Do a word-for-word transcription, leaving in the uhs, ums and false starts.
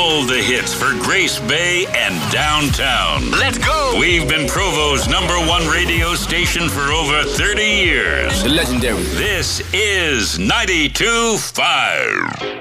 all the hits for Grace Bay and downtown. Let's go! We've been Provo's number one radio station for over thirty years. The legendary. This is ninety-two point five.